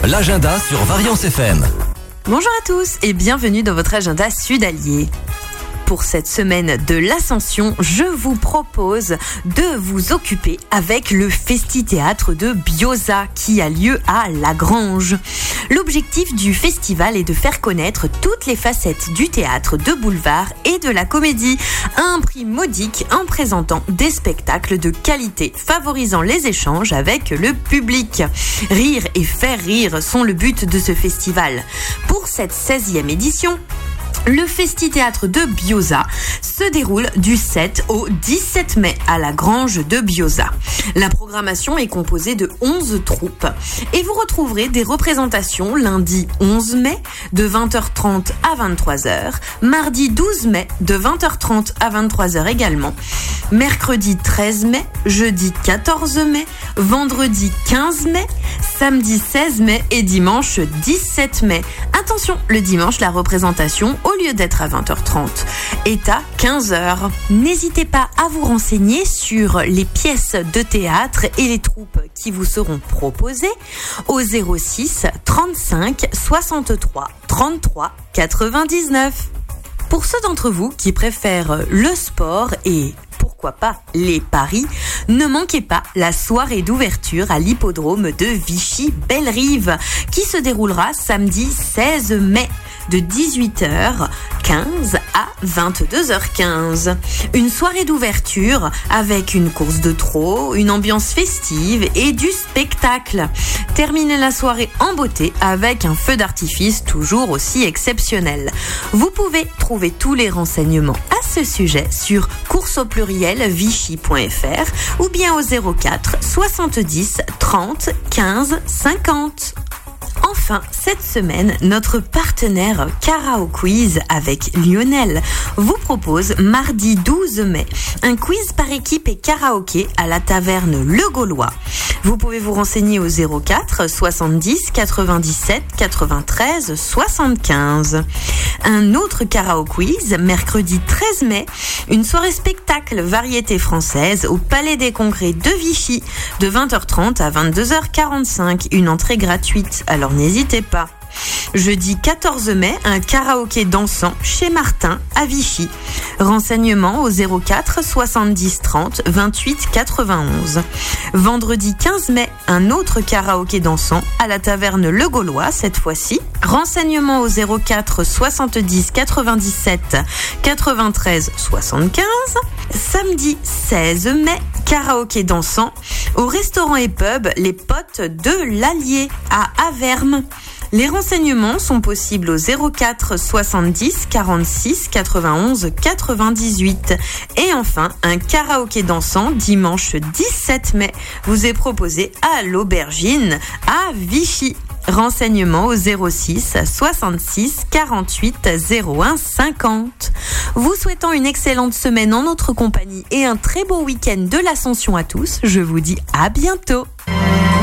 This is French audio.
l'agenda sur Variance FM. Bonjour à tous et bienvenue dans votre agenda Sud-Allier. Pour cette semaine de l'Ascension, je vous propose de vous occuper avec le Festi-Théâtre de Bioza qui a lieu à La Grange. L'objectif du festival est de faire connaître toutes les facettes du théâtre de boulevard et de la comédie à un prix modique en présentant des spectacles de qualité favorisant les échanges avec le public. Rire et faire rire sont le but de ce festival. Pour cette 16e édition, le Festi-Théâtre de Bioza se déroule du 7 au 17 mai à la Grange de Bioza. La programmation est composée de 11 troupes et vous retrouverez des représentations lundi 11 mai de 20h30 à 23h, mardi 12 mai de 20h30 à 23h également, mercredi 13 mai, jeudi 14 mai, vendredi 15 mai, samedi 16 mai et dimanche 17 mai. Attention, le dimanche, la représentation, au lieu d'être à 20h30, est à 15h. N'hésitez pas à vous renseigner sur les pièces de théâtre et les troupes qui vous seront proposées au 06 35 63 33 99. Pour ceux d'entre vous qui préfèrent le sport et pourquoi pas les paris, ne manquez pas la soirée d'ouverture à l'hippodrome de Vichy-Bellerive qui se déroulera samedi 16 mai de 18h15 à 22h15. Une soirée d'ouverture avec une course de trot, une ambiance festive et du spectacle. Terminez la soirée en beauté avec un feu d'artifice toujours aussi exceptionnel. Vous pouvez trouver tous les renseignements à ce sujet sur course-vichy.fr ou bien au 04 70 30 15 50. Enfin, cette semaine, notre partenaire Karaoke Quiz avec Lionel vous propose mardi 12 mai un quiz par équipe et karaoké à la taverne Le Gaulois. Vous pouvez vous renseigner au 04 70 97 93 75. Un autre Karaoke Quiz mercredi 13 mai, une soirée spectacle variété française au Palais des Congrès de Vichy de 20h30 à 22h45, une entrée gratuite. Alors n'hésitez pas. Jeudi 14 mai, un karaoké dansant chez Martin à Vichy. Renseignements au 04 70 30 28 91. Vendredi 15 mai, un autre karaoké dansant à la taverne Le Gaulois cette fois-ci. Renseignements au 04 70 97 93 75. Samedi 16 mai, karaoké dansant au restaurant et pub Les Potes de l'Allier à Avermes. Les renseignements sont possibles au 04 70 46 91 98. Et enfin, un karaoké dansant dimanche 17 mai vous est proposé à l'Aubergine à Vichy. Renseignements au 06 66 48 01 50. Vous souhaitant une excellente semaine en notre compagnie et un très beau week-end de l'Ascension à tous, je vous dis à bientôt.